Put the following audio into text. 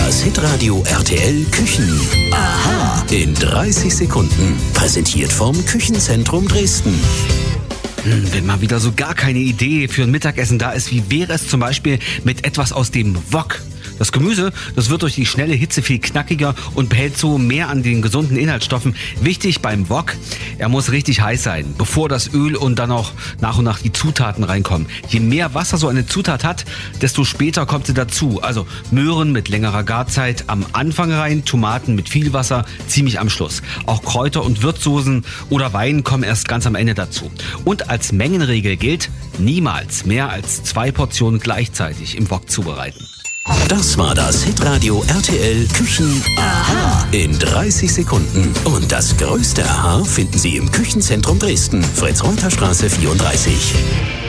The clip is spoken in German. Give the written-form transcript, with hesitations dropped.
Das Hitradio RTL Küchen. Aha. In 30 Sekunden. Präsentiert vom Küchenzentrum Dresden. Wenn mal wieder so gar keine Idee für ein Mittagessen da ist, wie wäre es zum Beispiel mit etwas aus dem Wok? Das Gemüse, das wird durch die schnelle Hitze viel knackiger und behält so mehr an den gesunden Inhaltsstoffen. Wichtig beim Wok, er muss richtig heiß sein, bevor das Öl und dann auch nach und nach die Zutaten reinkommen. Je mehr Wasser so eine Zutat hat, desto später kommt sie dazu. Also Möhren mit längerer Garzeit am Anfang rein, Tomaten mit viel Wasser ziemlich am Schluss. Auch Kräuter und Würzsoßen oder Wein kommen erst ganz am Ende dazu. Und als Mengenregel gilt, niemals mehr als 2 Portionen gleichzeitig im Wok zubereiten. Das war das Hitradio RTL Küchen. Aha. In 30 Sekunden. Und das größte Aha finden Sie im Küchenzentrum Dresden. Fritz-Reuter-Straße 34.